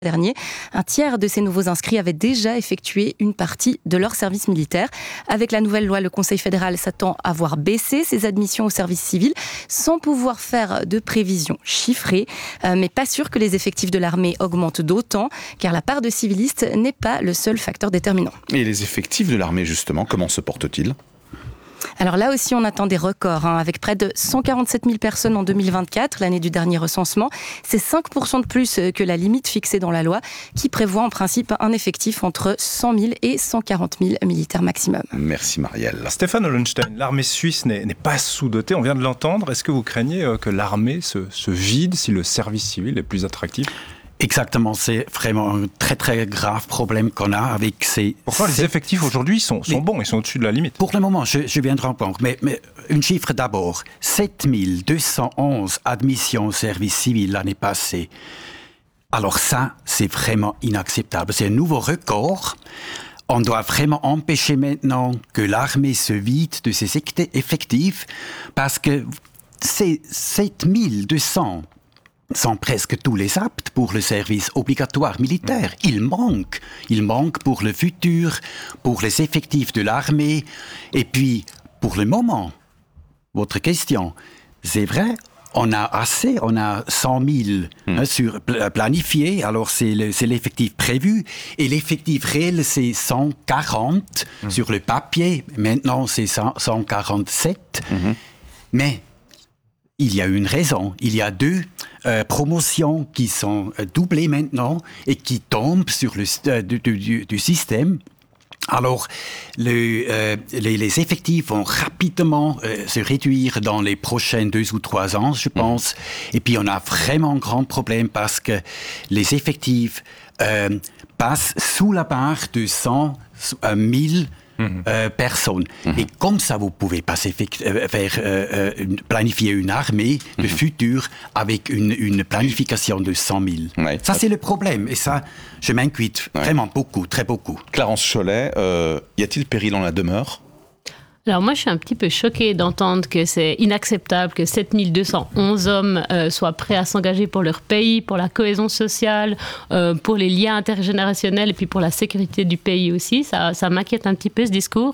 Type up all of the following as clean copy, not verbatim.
dernier, un tiers de ces nouveaux inscrits avaient déjà effectué une partie de leur service militaire. Avec la nouvelle loi, le Conseil fédéral s'attend à voir baisser ses admissions au service civil sans pouvoir faire de prévisions chiffrées. Mais pas sûr que les effectifs de l'armée augmentent d'autant, car la part de civilistes n'est pas le seul facteur déterminant. Et les effectifs de l'armée, justement, comment se portent-ils ? Alors là aussi, on attend des records, avec près de 147 000 personnes en 2024, l'année du dernier recensement. C'est 5% de plus que la limite fixée dans la loi, qui prévoit en principe un effectif entre 100 000 et 140 000 militaires maximum. Merci Marielle. Stéphane Hollenstein, l'armée suisse n'est pas sous-dotée, on vient de l'entendre. Est-ce que vous craignez que l'armée se vide si le service civil est plus attractif ? Exactement, c'est vraiment un très très grave problème qu'on a avec ces... Pourquoi les effectifs aujourd'hui sont bons, ils sont au-dessus de la limite ? Pour le moment, je viens de répondre, mais un chiffre d'abord, 7211 admissions au service civil l'année passée. Alors ça, c'est vraiment inacceptable. C'est un nouveau record. On doit vraiment empêcher maintenant que l'armée se vide de ses effectifs, parce que ces 7200 sont presque tous les aptes pour le service obligatoire militaire. Il manque pour le futur, pour les effectifs de l'armée. Et puis, pour le moment, votre question, c'est vrai, on a 100 000 planifiés, alors c'est l'effectif prévu, et l'effectif réel, c'est 140 sur le papier, maintenant c'est 147, mais il y a une raison, il y a 2 promotions qui sont doublées maintenant et qui tombent sur du système. Alors, les effectifs vont rapidement se réduire dans les prochains 2 ou 3 ans, je pense. Et puis, on a vraiment un grand problème parce que les effectifs passent sous la barre de 100 000 personnes. Et comme ça, vous pouvez pas planifier une armée de futur avec une planification de 100 000. Ouais. Ça, c'est le problème. Et ça, je m'inquiète vraiment beaucoup, très beaucoup. Clarence Chollet, y a-t-il péril en la demeure ? Alors moi, je suis un petit peu choquée d'entendre que c'est inacceptable que 7211 hommes soient prêts à s'engager pour leur pays, pour la cohésion sociale, pour les liens intergénérationnels et puis pour la sécurité du pays aussi. Ça m'inquiète un petit peu ce discours.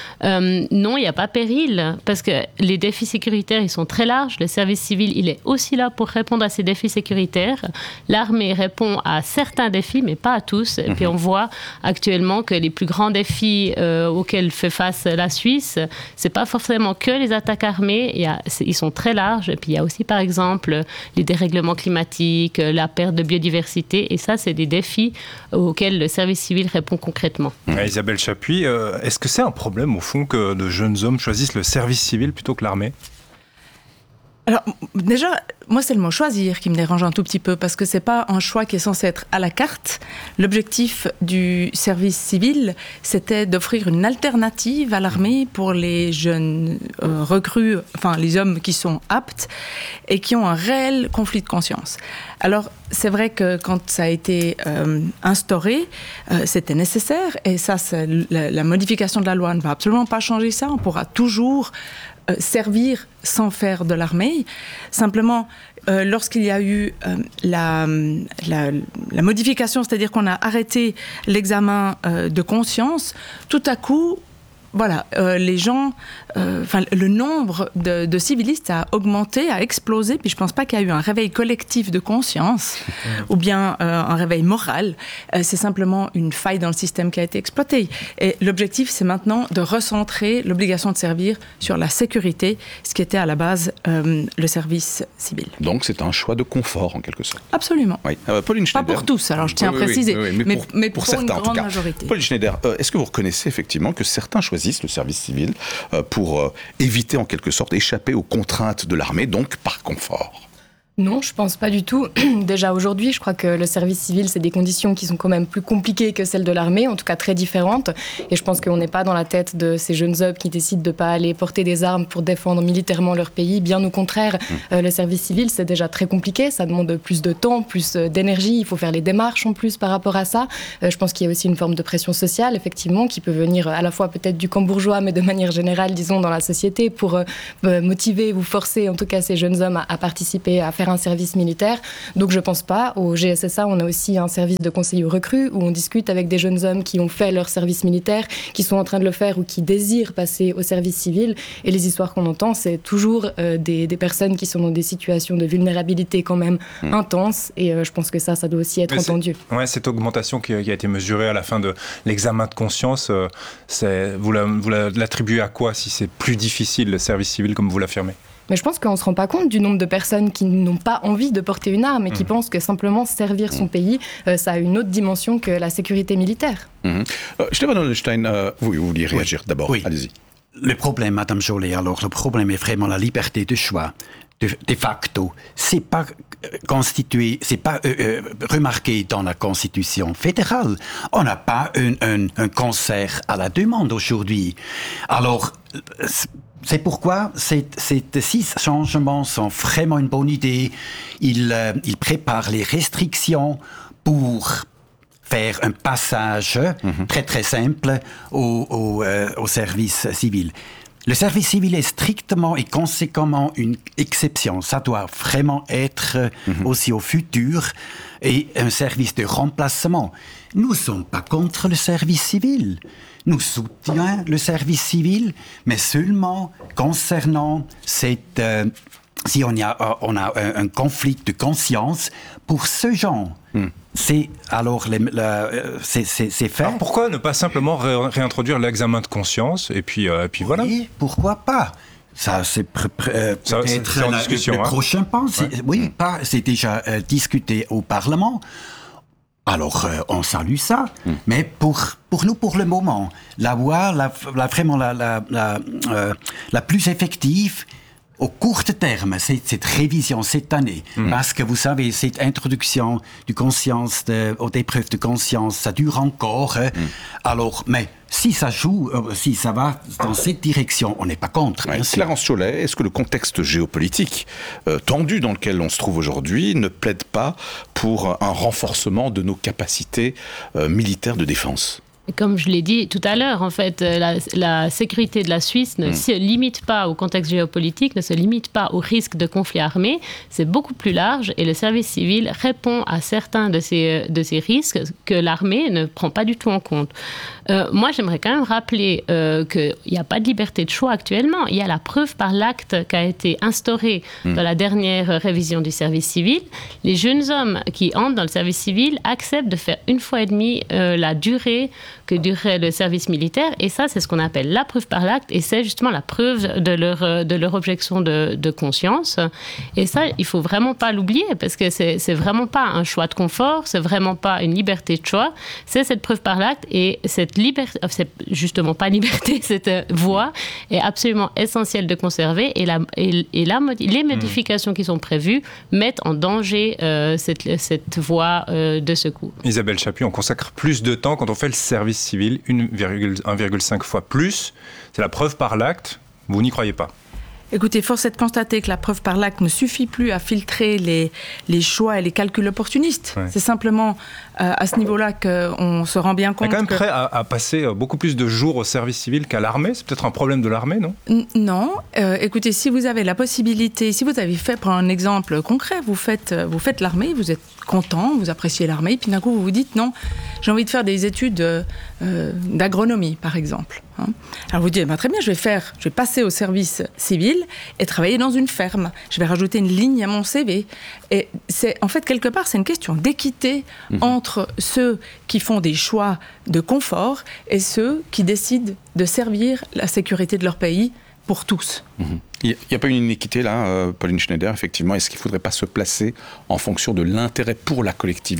Non, il n'y a pas péril parce que les défis sécuritaires, ils sont très larges. Le service civil, il est aussi là pour répondre à ces défis sécuritaires. L'armée répond à certains défis, mais pas à tous. Et puis on voit actuellement que les plus grands défis auxquels fait face la Suisse, c'est pas forcément que les attaques armées, ils sont très larges. Et puis il y a aussi par exemple les dérèglements climatiques, la perte de biodiversité, et ça c'est des défis auxquels le service civil répond concrètement. Isabelle Chapuis, est-ce que c'est un problème au fond que de jeunes hommes choisissent le service civil plutôt que l'armée ? Alors, déjà, moi, c'est le mot « choisir » qui me dérange un tout petit peu, parce que c'est pas un choix qui est censé être à la carte. L'objectif du service civil, c'était d'offrir une alternative à l'armée pour les jeunes recrues, enfin, les hommes qui sont aptes et qui ont un réel conflit de conscience. Alors, c'est vrai que quand ça a été instauré, c'était nécessaire, et ça, la modification de la loi ne va absolument pas changer ça. On pourra toujours servir sans faire de l'armée. Simplement, lorsqu'il y a eu la modification, c'est-à-dire qu'on a arrêté l'examen de conscience, tout à coup, voilà, les gens, le nombre de civilistes a augmenté, a explosé, puis je pense pas qu'il y a eu un réveil collectif de conscience ou bien un réveil moral. C'est simplement une faille dans le système qui a été exploitée. Et l'objectif, c'est maintenant de recentrer l'obligation de servir sur la sécurité, ce qui était à la base le service civil. Donc c'est un choix de confort en quelque sorte. Absolument. Oui. Pauline Schneider. Pas pour tous, alors je tiens à préciser, mais pour certains, une grande en tout cas. majorité. Pauline Schneider, est-ce que vous reconnaissez effectivement que certains choisissent le service civil pour éviter en quelque sorte, échapper aux contraintes de l'armée, donc par confort ? Non, je pense pas du tout. Déjà aujourd'hui, je crois que le service civil, c'est des conditions qui sont quand même plus compliquées que celles de l'armée, en tout cas très différentes. Et je pense qu'on n'est pas dans la tête de ces jeunes hommes qui décident de pas aller porter des armes pour défendre militairement leur pays. Bien au contraire, le service civil, c'est déjà très compliqué. Ça demande plus de temps, plus d'énergie. Il faut faire les démarches en plus par rapport à ça. Je pense qu'il y a aussi une forme de pression sociale, effectivement, qui peut venir à la fois peut-être du camp bourgeois, mais de manière générale, disons, dans la société, pour motiver ou forcer, en tout cas, ces jeunes hommes à participer, à faire faire un service militaire. Donc je ne pense pas. Au GSSA, on a aussi un service de conseil aux recrues où on discute avec des jeunes hommes qui ont fait leur service militaire, qui sont en train de le faire ou qui désirent passer au service civil. Et les histoires qu'on entend, c'est toujours des personnes qui sont dans des situations de vulnérabilité quand même intenses. Et je pense que ça doit aussi être entendu. Ouais, cette augmentation qui a été mesurée à la fin de l'examen de conscience, vous l'attribuez à quoi si c'est plus difficile le service civil comme vous l'affirmez? Mais je pense qu'on ne se rend pas compte du nombre de personnes qui n'ont pas envie de porter une arme et qui pensent que simplement servir son pays, ça a une autre dimension que la sécurité militaire. Stefan Hollenstein, vous vouliez réagir d'abord. Oui. Allez-y. Le problème, Madame Joly, alors le problème est vraiment la liberté de choix. De facto, c'est pas constitué, c'est pas remarqué dans la Constitution fédérale. On n'a pas un concert à la demande aujourd'hui. Alors, c'est pourquoi ces 6 changements sont vraiment une bonne idée. Ils préparent les restrictions pour faire un passage très très simple au service civil. Le service civil est strictement et conséquemment une exception. Ça doit vraiment être aussi au futur et un service de remplacement. Nous ne sommes pas contre le service civil. Nous soutenons le service civil, mais seulement concernant cette... si on a un conflit de conscience pour ce genre. C'est alors c'est fait. Alors pourquoi ne pas simplement réintroduire l'examen de conscience et puis voilà. Oui, pourquoi pas? Ça, c'est peut-être en discussion, le prochain pas. Oui, c'est déjà discuté au Parlement. Alors, on salue ça. Mais pour nous, pour le moment, la voie vraiment la plus effective, au court terme, cette révision cette année, parce que vous savez, cette introduction du conscience aux épreuves de conscience, ça dure encore. Alors, mais si ça joue, si ça va dans cette direction, on n'est pas contre. Clarence Chollet, est-ce que le contexte géopolitique tendu dans lequel on se trouve aujourd'hui ne plaide pas pour un renforcement de nos capacités militaires de défense ? Comme je l'ai dit tout à l'heure, en fait, la sécurité de la Suisse ne se limite pas au contexte géopolitique, ne se limite pas au risque de conflit armé. C'est beaucoup plus large et le service civil répond à certains de ces risques que l'armée ne prend pas du tout en compte. Moi, j'aimerais quand même rappeler qu'il n'y a pas de liberté de choix actuellement. Il y a la preuve par l'acte qui a été instaurée dans la dernière révision du service civil. Les jeunes hommes qui entrent dans le service civil acceptent de faire 1,5 fois la durée que durait le service militaire. Et ça, c'est ce qu'on appelle la preuve par l'acte. Et c'est justement la preuve de leur objection de conscience. Et ça, il ne faut vraiment pas l'oublier parce que c'est vraiment pas un choix de confort, c'est vraiment pas une liberté de choix. C'est cette preuve par l'acte et cette liberté, c'est justement pas liberté, cette voie est absolument essentielle de conserver. Et les modifications qui sont prévues mettent en danger cette voie de secours. Isabelle Chaput, on consacre plus de temps quand on fait le service civil, 1,5 fois plus. C'est la preuve par l'acte. Vous n'y croyez pas? Écoutez, force est de constater que la preuve par l'acte ne suffit plus à filtrer les choix et les calculs opportunistes. Ouais. C'est simplement à ce niveau-là qu'on se rend bien compte. On est quand même prêt à passer beaucoup plus de jours au service civil qu'à l'armée. C'est peut-être un problème de l'armée, non? Non. Écoutez, si vous avez la possibilité, si vous avez fait, pour un exemple concret, vous faites l'armée, vous êtes content, vous appréciez l'armée, puis d'un coup vous vous dites non, j'ai envie de faire des études d'agronomie, par exemple. Alors vous dites, très bien, je vais passer au service civil et travailler dans une ferme. Je vais rajouter une ligne à mon CV. Et en fait, quelque part, c'est une question d'équité entre ceux qui font des choix de confort et ceux qui décident de servir la sécurité de leur pays pour tous. Il n'y a pas une inéquité là, Pauline Schneider, effectivement. Est-ce qu'il ne faudrait pas se placer en fonction de l'intérêt pour la collectivité ?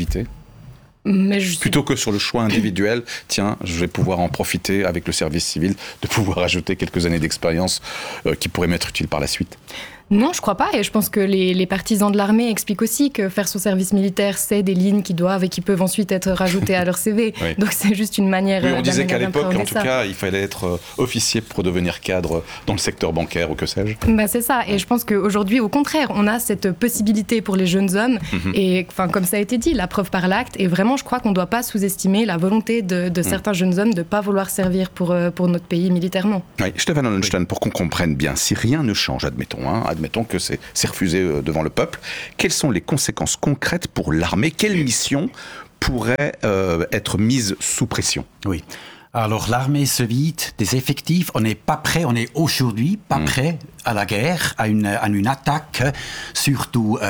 Plutôt que sur le choix individuel, tiens, je vais pouvoir en profiter avec le service civil, de pouvoir ajouter quelques années d'expérience qui pourraient m'être utiles par la suite. Non, je crois pas. Et je pense que les partisans de l'armée expliquent aussi que faire son service militaire, c'est des lignes qui doivent et qui peuvent ensuite être rajoutées à leur CV. Oui. Donc c'est juste une manière... Oui, on disait qu'à l'époque, en tout cas, il fallait être officier pour devenir cadre dans le secteur bancaire ou que sais-je. C'est ça. Et je pense qu'aujourd'hui, au contraire, on a cette possibilité pour les jeunes hommes. Et comme ça a été dit, la preuve par l'acte. Et vraiment, je crois qu'on ne doit pas sous-estimer la volonté de certains jeunes hommes de ne pas vouloir servir pour notre pays militairement. Oui. Stefan Hollenstein, pour qu'on comprenne bien, si rien ne change, admettons, admettons que c'est refusé devant le peuple. Quelles sont les conséquences concrètes pour l'armée? Quelle mission pourrait être mise sous pression? Oui. Alors l'armée se vide des effectifs, on n'est pas prêt, on est aujourd'hui pas prêt à la guerre, à une attaque, surtout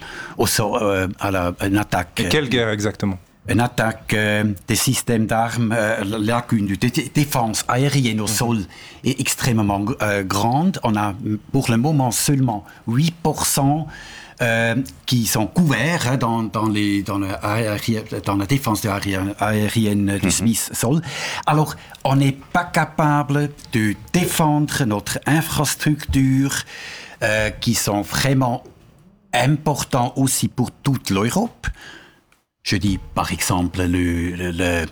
une attaque. Et quelle guerre exactement? Une attaque des systèmes d'armes, la lacune de défense aérienne au sol est extrêmement grande. On a pour le moment seulement 8% qui sont couverts dans la défense aérienne du Suisse sol. Alors, on n'est pas capable de défendre notre infrastructure qui sont vraiment importants aussi pour toute l'Europe. Je dis par exemple les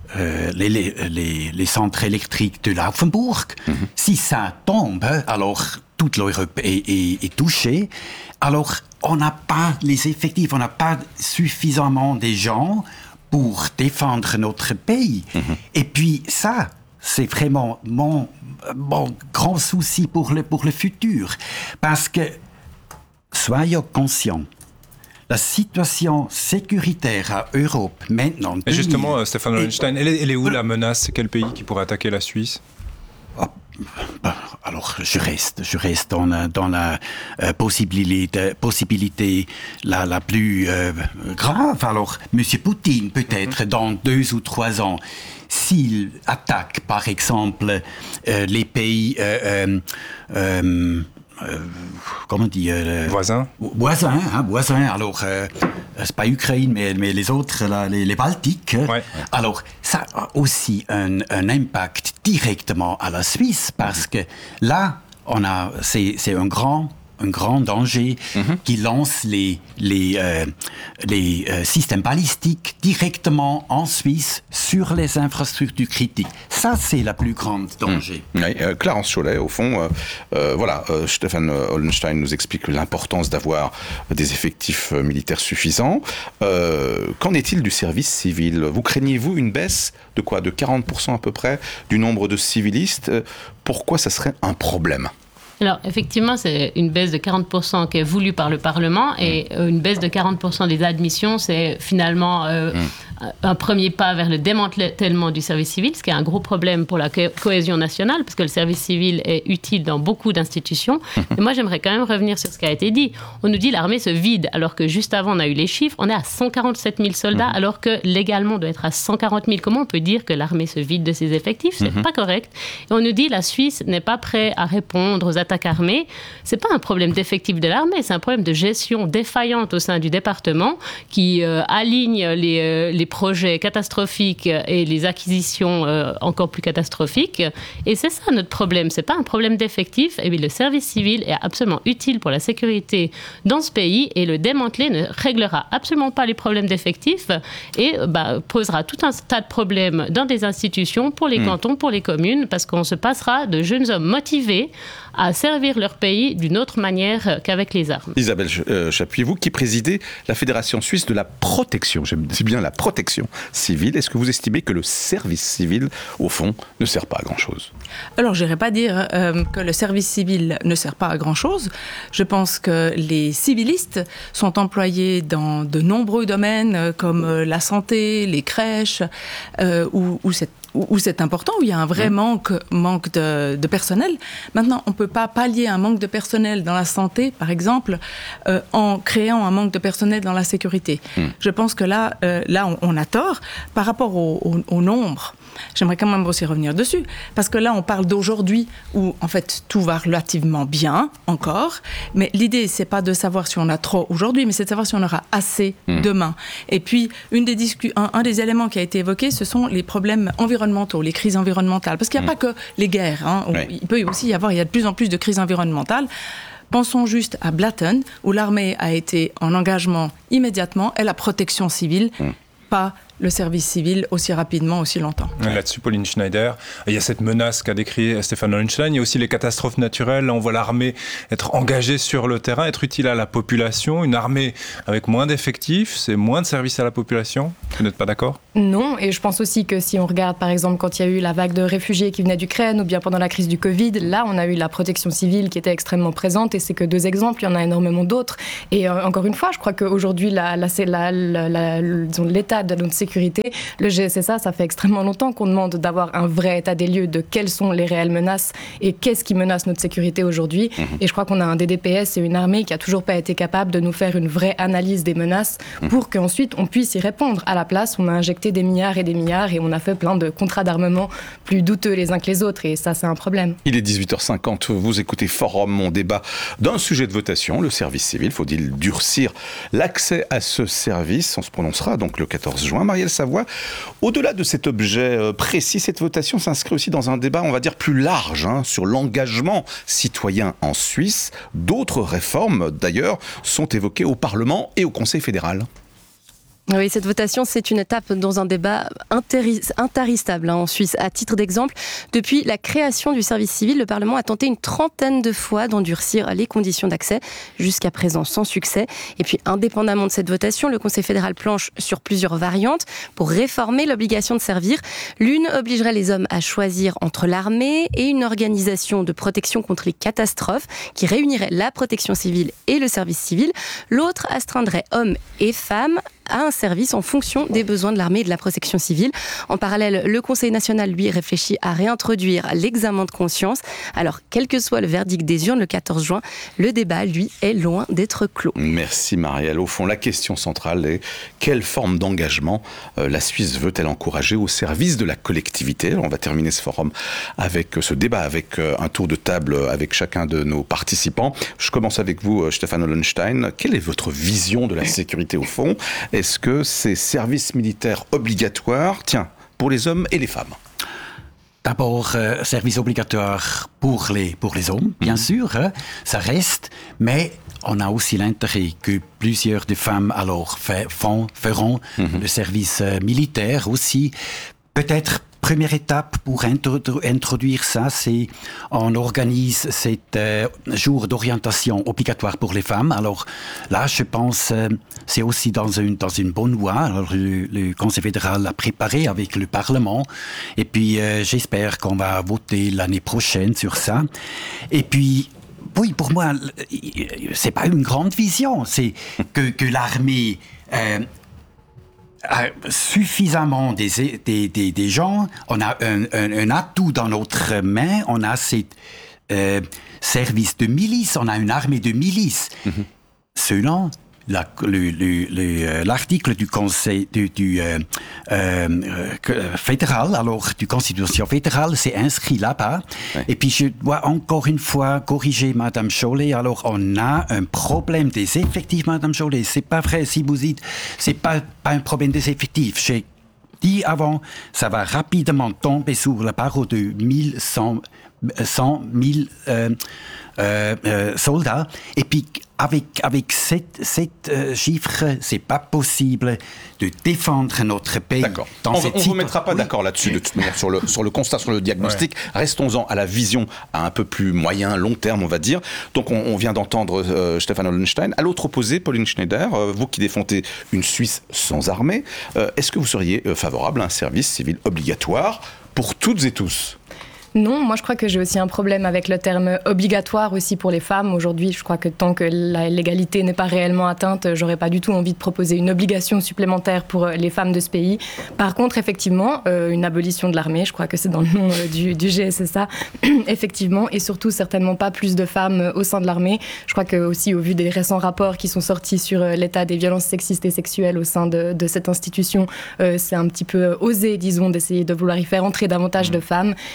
centres électriques de Laufenburg. Si ça tombe, alors toute l'Europe est touchée. Alors on n'a pas les effectifs, on n'a pas suffisamment de gens pour défendre notre pays. Et puis ça, c'est vraiment mon grand souci pour le futur. Parce que, soyons conscients, la situation sécuritaire à Europe maintenant... Et justement, Stéphane Hollenstein, elle est où la menace? C'est quel pays qui pourrait attaquer la Suisse? Alors, je reste dans la possibilité la plus grave. Alors, M. Poutine, peut-être, dans 2 ou 3 ans, s'il attaque, par exemple, les pays... comment on dit voisins. Alors, c'est pas Ukraine, mais les autres, les Baltiques. Ouais. Alors, ça a aussi un impact directement à la Suisse, parce que là, c'est un grand danger qui lance les systèmes balistiques directement en Suisse sur les infrastructures critiques. Ça, c'est la plus grande danger. Oui, Clarence Chollet, au fond, Stéphane Hollenstein nous explique l'importance d'avoir des effectifs militaires suffisants. Qu'en est-il du service civil? Vous craignez-vous une baisse de quoi? De 40% à peu près du nombre de civilistes? Pourquoi ça serait un problème? Alors, effectivement, c'est une baisse de 40% qui est voulue par le Parlement, et une baisse de 40% des admissions, c'est finalement un premier pas vers le démantèlement du service civil, ce qui est un gros problème pour la cohésion nationale, parce que le service civil est utile dans beaucoup d'institutions. Et moi, j'aimerais quand même revenir sur ce qui a été dit. On nous dit l'armée se vide, alors que juste avant, on a eu les chiffres. On est à 147 000 soldats, alors que légalement, on doit être à 140 000. Comment on peut dire que l'armée se vide de ses effectifs? C'est pas correct. Et on nous dit la Suisse n'est pas prête à répondre aux attaques armées. C'est pas un problème d'effectif de l'armée, c'est un problème de gestion défaillante au sein du département qui aligne les projets catastrophiques et les acquisitions encore plus catastrophiques. Et c'est ça notre problème. C'est pas un problème d'effectif. Et bien, le service civil est absolument utile pour la sécurité dans ce pays, et le démanteler ne réglera absolument pas les problèmes d'effectifs et posera tout un tas de problèmes dans des institutions, pour les cantons, pour les communes, parce qu'on se passera de jeunes hommes motivés à servir leur pays d'une autre manière qu'avec les armes. Isabelle Chapuis, vous qui présidez la Fédération suisse de la protection, je dis bien la protection civile, est-ce que vous estimez que le service civil, au fond, ne sert pas à grand-chose? Alors, je n'irais pas dire que le service civil ne sert pas à grand-chose. Je pense que les civilistes sont employés dans de nombreux domaines comme la santé, les crèches, où c'est important, où il y a un vrai manque de personnel. Maintenant, on ne peut pas pallier un manque de personnel dans la santé, par exemple, en créant un manque de personnel dans la sécurité. Je pense que là, on a tort par rapport au nombre. J'aimerais quand même aussi revenir dessus, parce que là, on parle d'aujourd'hui où, en fait, tout va relativement bien, encore, mais l'idée, c'est pas de savoir si on a trop aujourd'hui, mais c'est de savoir si on aura assez demain. Et puis, un des éléments qui a été évoqué, ce sont les problèmes environnementaux, les crises environnementales, parce qu'il n'y a pas que les guerres, hein, il peut aussi y avoir, il y a de plus en plus de crises environnementales. Pensons juste à Blatten, où l'armée a été en engagement immédiatement, et la protection civile, pas le service civil aussi rapidement, aussi longtemps. Là-dessus, Pauline Schneider, il y a cette menace qu'a décrit Stéphane Hollenstein, il y a aussi les catastrophes naturelles. Là, on voit l'armée être engagée sur le terrain, être utile à la population. Une armée avec moins d'effectifs, c'est moins de services à la population. Vous n'êtes pas d'accord ? Non, et je pense aussi que si on regarde par exemple quand il y a eu la vague de réfugiés qui venaient d'Ukraine ou bien pendant la crise du Covid, là on a eu la protection civile qui était extrêmement présente et c'est que 2 exemples, il y en a énormément d'autres. Et encore une fois, je crois qu'aujourd'hui disons, l'état de notre sécurité, le GSSA, ça fait extrêmement longtemps qu'on demande d'avoir un vrai état des lieux de quelles sont les réelles menaces et qu'est-ce qui menace notre sécurité aujourd'hui. Et je crois qu'on a un DDPS et une armée qui a toujours pas été capable de nous faire une vraie analyse des menaces pour qu'ensuite on puisse y répondre. À la place, on a injecté des milliards et on a fait plein de contrats d'armement plus douteux les uns que les autres et ça c'est un problème. Il est 18h50, vous écoutez Forum, on débat d'un sujet de votation, le service civil. Faut-il durcir l'accès à ce service ? On se prononcera donc le 14 juin. Marielle Savoie, au-delà de cet objet précis, cette votation s'inscrit aussi dans un débat, on va dire, plus large sur l'engagement citoyen en Suisse. D'autres réformes, d'ailleurs, sont évoquées au Parlement et au Conseil fédéral. Oui, cette votation, c'est une étape dans un débat intarissable en Suisse. À titre d'exemple, depuis la création du service civil, le Parlement a tenté une 30aine de fois d'endurcir les conditions d'accès, jusqu'à présent sans succès. Et puis, indépendamment de cette votation, le Conseil fédéral planche sur plusieurs variantes pour réformer l'obligation de servir. L'une obligerait les hommes à choisir entre l'armée et une organisation de protection contre les catastrophes qui réunirait la protection civile et le service civil. L'autre astreindrait hommes et femmes à un service en fonction des besoins de l'armée et de la protection civile. En parallèle, le Conseil national, lui, réfléchit à réintroduire l'examen de conscience. Alors, quel que soit le verdict des urnes le 14 juin, le débat, lui, est loin d'être clos. Merci Marielle. Au fond, la question centrale est quelle forme d'engagement la Suisse veut-elle encourager au service de la collectivité ? Alors, on va terminer ce forum avec ce débat, avec un tour de table avec chacun de nos participants. Je commence avec vous, Stéphane Hollenstein. Quelle est votre vision de la sécurité au fond ? Est-ce que ces services militaires obligatoires, pour les hommes et les femmes ? D'abord, service obligatoire pour les hommes, bien sûr, ça reste, mais on a aussi l'intérêt que plusieurs de femmes alors feront le service militaire aussi. Peut-être première étape pour introduire ça, c'est on organise cet jour d'orientation obligatoire pour les femmes. Alors là, je pense c'est aussi dans une bonne voie. Alors, le Conseil fédéral l'a préparé avec le Parlement. Et puis, j'espère qu'on va voter l'année prochaine sur ça. Et puis, oui, pour moi, c'est pas une grande vision. C'est que l'armée suffisamment des gens, on a un atout dans notre main, on a ces services de milice, on a une armée de milice. Selon l'article du Conseil du fédéral, alors du Constitution fédérale, c'est inscrit là-bas. Ouais. Et puis je dois encore une fois corriger Madame Chollet. Alors on a un problème des effectifs, Madame Chollet. C'est pas vrai si vous dites c'est pas un problème des effectifs. J'ai dit avant, ça va rapidement tomber sous la barre de 100 000 soldats. Et puis avec cette chiffre, c'est pas possible de défendre notre pays. D'accord. On ne vous mettra pas d'accord là-dessus de toute manière sur le constat, sur le diagnostic. Ouais. Restons-en à la vision à un peu plus moyen, long terme, on va dire. Donc on vient d'entendre Stéphane Hollenstein. À l'autre opposé, Pauline Schneider, vous qui défendez une Suisse sans armée, est-ce que vous seriez favorable à un service civil obligatoire pour toutes et tous ? Non, moi je crois que j'ai aussi un problème avec le terme obligatoire aussi pour les femmes. Aujourd'hui, je crois que tant que l'égalité n'est pas réellement atteinte, j'aurais pas du tout envie de proposer une obligation supplémentaire pour les femmes de ce pays. Par contre, effectivement, une abolition de l'armée, je crois que c'est dans le nom du GSSA, effectivement, et surtout certainement pas plus de femmes au sein de l'armée. Je crois que aussi au vu des récents rapports qui sont sortis sur l'état des violences sexistes et sexuelles au sein de cette institution, c'est un petit peu osé, disons, d'essayer de vouloir y faire entrer davantage de femmes. Et puis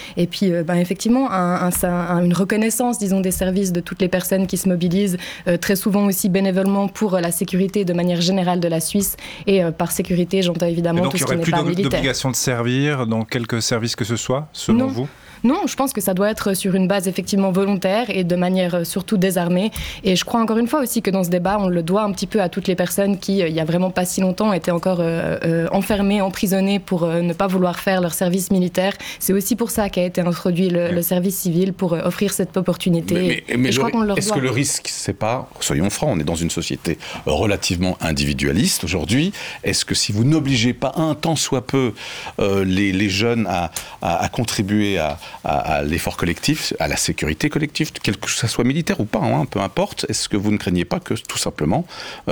effectivement une reconnaissance, disons, des services de toutes les personnes qui se mobilisent, très souvent aussi bénévolement pour la sécurité de manière générale de la Suisse. Et par sécurité, j'entends évidemment tout ce qui n'est pas militaire. Donc il n'y aurait plus d'obligation de servir dans quelque service que ce soit, selon vous ? Non, je pense que ça doit être sur une base effectivement volontaire et de manière surtout désarmée. Et je crois encore une fois aussi que dans ce débat, on le doit un petit peu à toutes les personnes qui, il y a vraiment pas si longtemps, étaient encore enfermées, emprisonnées pour ne pas vouloir faire leur service militaire. C'est aussi pour ça qu'a été introduit le service civil, pour offrir cette opportunité. Mais je crois qu'on leur doit. Est-ce que le risque, c'est pas, soyons francs, on est dans une société relativement individualiste aujourd'hui. Est-ce que si vous n'obligez pas un tant soit peu les jeunes à contribuer à l'effort collectif, à la sécurité collective, que ça soit militaire ou pas, peu importe, est-ce que vous ne craignez pas que tout simplement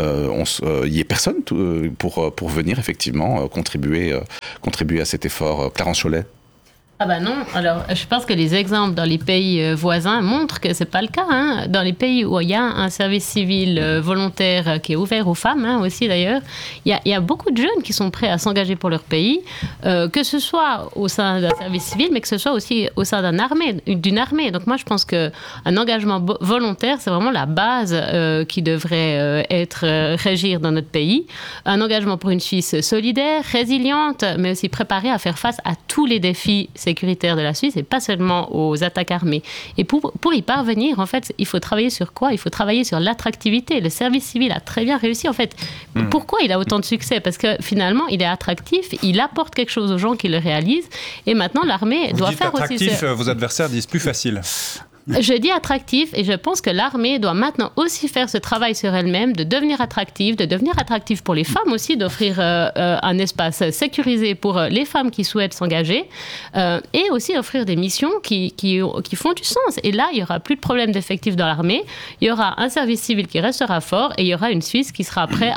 il n'y ait personne pour venir effectivement contribuer à cet effort? Clarence Chollet? Ah bah non, alors je pense que les exemples dans les pays voisins montrent que c'est pas le cas. Dans les pays où il y a un service civil volontaire qui est ouvert aux femmes aussi d'ailleurs, il y a beaucoup de jeunes qui sont prêts à s'engager pour leur pays, que ce soit au sein d'un service civil, mais que ce soit aussi au sein d'une armée. Donc moi je pense qu'un engagement volontaire, c'est vraiment la base qui devrait régir dans notre pays. Un engagement pour une Suisse solidaire, résiliente, mais aussi préparée à faire face à tous les défis sécuritaire de la Suisse et pas seulement aux attaques armées. Et pour y parvenir, en fait, il faut travailler sur quoi ? Il faut travailler sur l'attractivité. Le service civil a très bien réussi. En fait, pourquoi il a autant de succès ? Parce que finalement, il est attractif, il apporte quelque chose aux gens qui le réalisent. Et maintenant, l'armée doit faire aussi... Attractif, vos adversaires disent plus facile. Je dis attractif et je pense que l'armée doit maintenant aussi faire ce travail sur elle-même, de devenir attractive pour les femmes aussi, d'offrir un espace sécurisé pour les femmes qui souhaitent s'engager et aussi offrir des missions qui font du sens. Et là, il n'y aura plus de problème d'effectifs dans l'armée, il y aura un service civil qui restera fort et il y aura une Suisse qui sera prête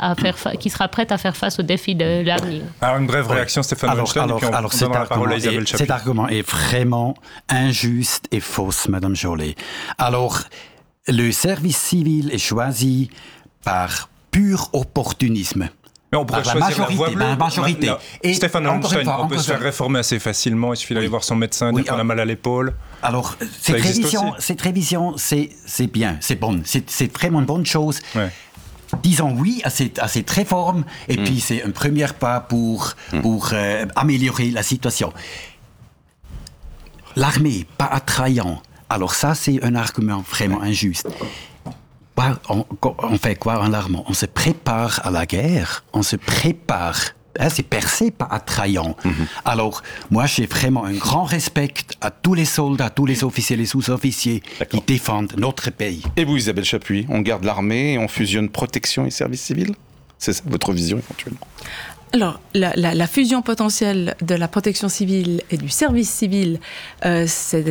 à faire face aux défis de l'avenir. Alors une brève réaction, Stéphane Lunstein, et puis on donnera la parole à Isabelle Chappuis. Cet argument est vraiment injuste et fausse, Madame Joly. Alors, le service civil est choisi par pur opportunisme. Mais on pourrait choisir la majorité. Et Stéphane Lunstein, on peut se faire réformer assez facilement. Il suffit d'aller voir son médecin, dire qu'on a mal à l'épaule. Alors, cette révision, c'est bien, c'est bon. C'est vraiment une bonne chose. Ouais. Disons oui à cette réforme, et puis c'est un premier pas pour améliorer la situation. L'armée, pas attrayant. Alors ça, c'est un argument vraiment injuste. On fait quoi en armée ? On se prépare à la guerre, on se prépare. C'est percé, pas attrayant. Alors, moi, j'ai vraiment un grand respect à tous les soldats, tous les officiers, les sous-officiers qui défendent notre pays. Et vous, Isabelle Chappuis, on garde l'armée et on fusionne protection et service civil ? C'est ça votre vision éventuellement ? Alors, la fusion potentielle de la protection civile et du service civil, c'est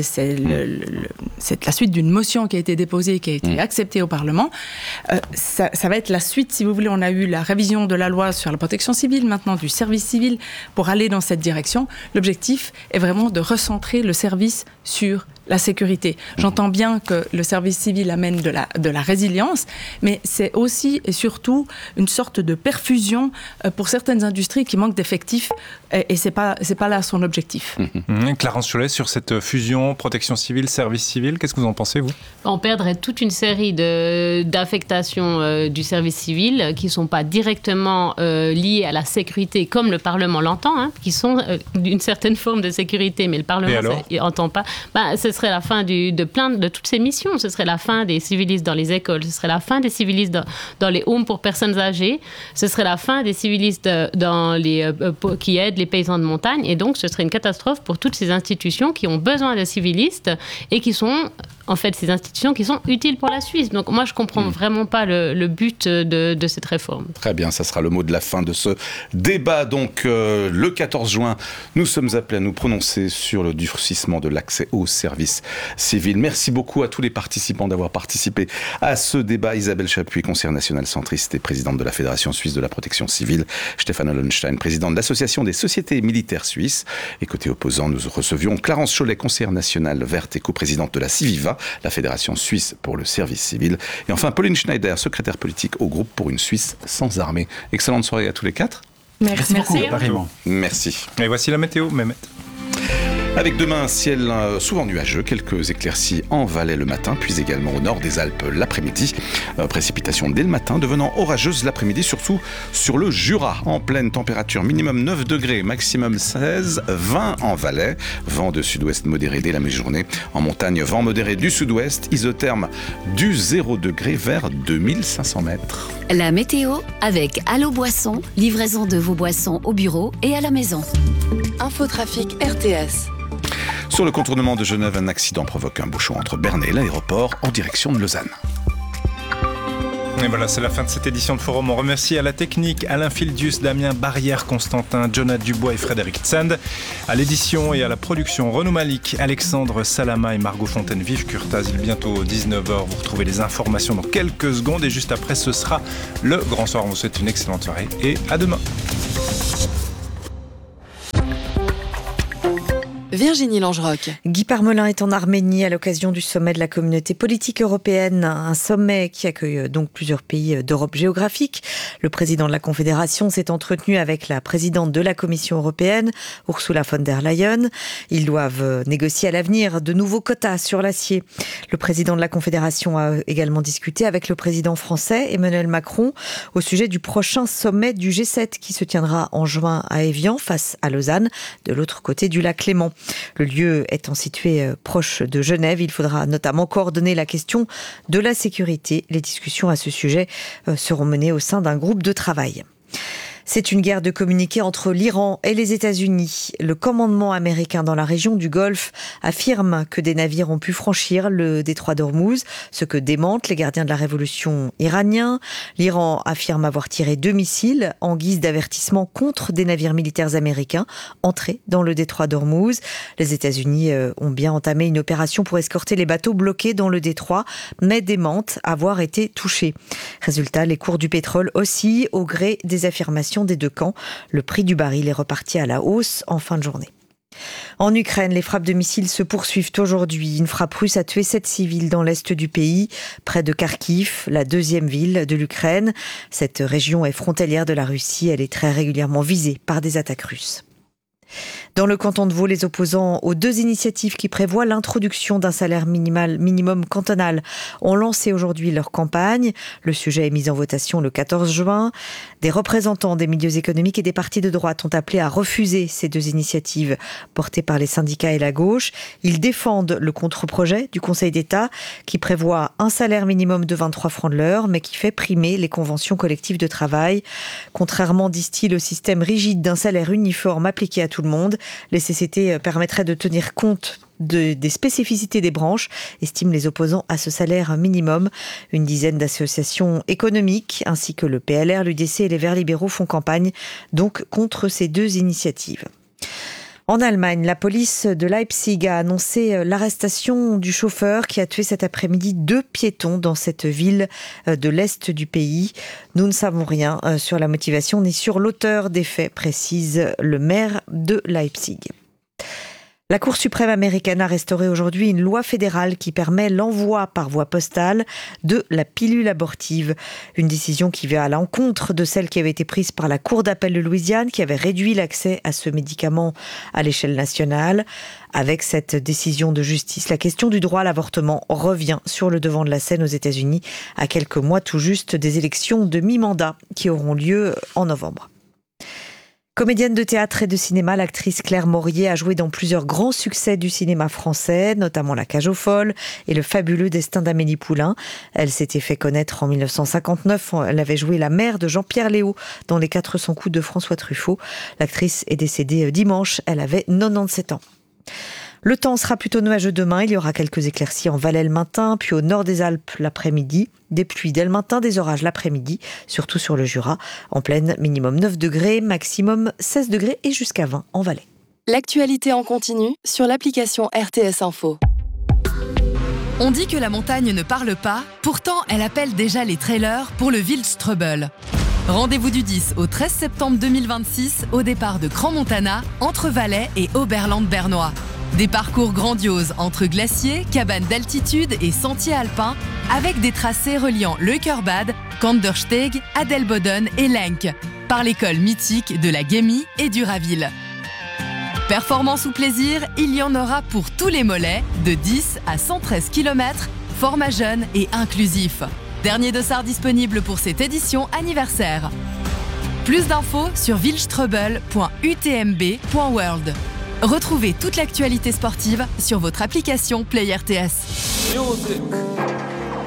la suite d'une motion qui a été déposée, qui a été acceptée au Parlement. Ça va être la suite, si vous voulez. On a eu la révision de la loi sur la protection civile, maintenant du service civil, pour aller dans cette direction. L'objectif est vraiment de recentrer le service sur la sécurité. J'entends bien que le service civil amène de la résilience, mais c'est aussi et surtout une sorte de perfusion pour certaines industries qui manquent d'effectifs, et c'est pas là son objectif. Clarence Chollet, sur cette fusion protection civile, service civil, qu'est-ce que vous en pensez, vous ? On perdrait toute une série d'affectations du service civil qui ne sont pas directement liées à la sécurité comme le Parlement l'entend, qui sont d'une certaine forme de sécurité, mais le Parlement n'entend pas. Ce serait la fin de toutes ces missions. Ce serait la fin des civilistes dans les écoles. Ce serait la fin des civilistes dans les homes pour personnes âgées. Ce serait la fin des civilistes qui aident les paysans de montagne. Et donc, ce serait une catastrophe pour toutes ces institutions qui ont besoin de civilistes et qui sont, en fait, ces institutions qui sont utiles pour la Suisse. Donc, moi, je ne comprends vraiment pas le but de cette réforme. Très bien, ça sera le mot de la fin de ce débat. Donc, le 14 juin, nous sommes appelés à nous prononcer sur le durcissement de l'accès aux services civils. Merci beaucoup à tous les participants d'avoir participé à ce débat. Isabelle Chappuis, conseillère nationale centriste et présidente de la Fédération suisse de la protection civile. Stéphane Lunstein, président de l'Association des sociétés militaires suisses. Et côté opposant, nous recevions Clarence Chollet, conseillère nationale verte et coprésidente de la Civiva, la Fédération suisse pour le service civil. Et enfin, Pauline Schneider, secrétaire politique au groupe pour une Suisse sans armée. Excellente soirée à tous les quatre. Merci beaucoup. Merci. Et voici la météo, Mehmet. Avec demain un ciel souvent nuageux, quelques éclaircies en Valais le matin, puis également au nord des Alpes l'après-midi. Précipitations dès le matin, devenant orageuses l'après-midi, surtout sur le Jura. En pleine température, minimum 9 degrés, maximum 16, 20 en Valais. Vent de sud-ouest modéré dès la mi-journée. En montagne, vent modéré du sud-ouest, isotherme du 0 degré vers 2500 mètres. La météo avec Allo Boisson, livraison de vos boissons au bureau et à la maison. Infotrafic RTS. Sur le contournement de Genève, un accident provoque un bouchon entre Berne et l'aéroport en direction de Lausanne. Et voilà, c'est la fin de cette édition de Forum. On remercie à la technique Alain Fildius, Damien Barrière, Constantin, Jonathan Dubois et Frédéric Tsand. À l'édition et à la production, Renaud Malik, Alexandre Salama et Margot Fontaine. Vive Curtaz, il est bientôt 19h. Vous retrouvez les informations dans quelques secondes et juste après, ce sera le grand soir. On vous souhaite une excellente soirée et à demain. Virginie Langerock. Guy Parmelin est en Arménie à l'occasion du sommet de la communauté politique européenne, un sommet qui accueille donc plusieurs pays d'Europe géographique. Le président de la Confédération s'est entretenu avec la présidente de la Commission européenne, Ursula von der Leyen. Ils doivent négocier à l'avenir de nouveaux quotas sur l'acier. Le président de la Confédération a également discuté avec le président français, Emmanuel Macron, au sujet du prochain sommet du G7 qui se tiendra en juin à Évian, face à Lausanne, de l'autre côté du lac Léman. Le lieu étant situé proche de Genève, il faudra notamment coordonner la question de la sécurité. Les discussions à ce sujet seront menées au sein d'un groupe de travail. C'est une guerre de communiqués entre l'Iran et les États-Unis. Le commandement américain dans la région du Golfe affirme que des navires ont pu franchir le détroit d'Ormuz, ce que démentent les gardiens de la révolution iraniens. L'Iran affirme avoir tiré 2 missiles en guise d'avertissement contre des navires militaires américains entrés dans le détroit d'Ormuz. Les États-Unis ont bien entamé une opération pour escorter les bateaux bloqués dans le détroit, mais démentent avoir été touchés. Résultat, les cours du pétrole oscillent au gré des affirmations des deux camps. Le prix du baril est reparti à la hausse en fin de journée. En Ukraine, les frappes de missiles se poursuivent aujourd'hui. Une frappe russe a tué 7 civils dans l'est du pays, près de Kharkiv, la deuxième ville de l'Ukraine. Cette région est frontalière de la Russie. Elle est très régulièrement visée par des attaques russes. Dans le canton de Vaud, les opposants aux 2 initiatives qui prévoient l'introduction d'un salaire minimum cantonal ont lancé aujourd'hui leur campagne. Le sujet est mis en votation le 14 juin. Des représentants des milieux économiques et des partis de droite ont appelé à refuser ces 2 initiatives portées par les syndicats et la gauche. Ils défendent le contre-projet du Conseil d'État qui prévoit un salaire minimum de 23 francs de l'heure, mais qui fait primer les conventions collectives de travail. Contrairement, disent-ils, au système rigide d'un salaire uniforme appliqué à tout le monde, les CCT permettraient de tenir compte des spécificités des branches, estiment les opposants à ce salaire minimum. Une dizaine d'associations économiques ainsi que le PLR, l'UDC et les Verts libéraux font campagne donc contre ces 2 initiatives. En Allemagne, la police de Leipzig a annoncé l'arrestation du chauffeur qui a tué cet après-midi 2 piétons dans cette ville de l'est du pays. Nous ne savons rien sur la motivation ni sur l'auteur des faits, précise le maire de Leipzig. La Cour suprême américaine a restauré aujourd'hui une loi fédérale qui permet l'envoi par voie postale de la pilule abortive. Une décision qui va à l'encontre de celle qui avait été prise par la Cour d'appel de Louisiane qui avait réduit l'accès à ce médicament à l'échelle nationale. Avec cette décision de justice, la question du droit à l'avortement revient sur le devant de la scène aux États-Unis à quelques mois tout juste des élections de mi-mandat qui auront lieu en novembre. Comédienne de théâtre et de cinéma, l'actrice Claire Maurier a joué dans plusieurs grands succès du cinéma français, notamment La Cage aux folles et Le fabuleux destin d'Amélie Poulain. Elle s'était fait connaître en 1959. Elle avait joué la mère de Jean-Pierre Léaud dans Les 400 coups de François Truffaut. L'actrice est décédée dimanche. Elle avait 97 ans. Le temps sera plutôt nuageux demain. Il y aura quelques éclaircies en Valais le matin, puis au nord des Alpes l'après-midi. Des pluies dès le matin, des orages l'après-midi, surtout sur le Jura. En plaine, minimum 9 degrés, maximum 16 degrés et jusqu'à 20 en Valais. L'actualité en continu sur l'application RTS Info. On dit que la montagne ne parle pas, pourtant elle appelle déjà les trailers pour le Wildstrubel. Rendez-vous du 10 au 13 septembre 2026 au départ de Crans-Montana, entre Valais et Oberland-Bernois. Des parcours grandioses entre glaciers, cabanes d'altitude et sentiers alpins, avec des tracés reliant Leukerbad, Kandersteg, Adelboden et Lenk, par l'école mythique de la Gemmi et du Raville. Performance ou plaisir, il y en aura pour tous les mollets, de 10 à 113 km, format jeune et inclusif. Dernier dossard disponible pour cette édition anniversaire. Plus d'infos sur wildstrubel.utmb.world. Retrouvez toute l'actualité sportive sur votre application Play RTS.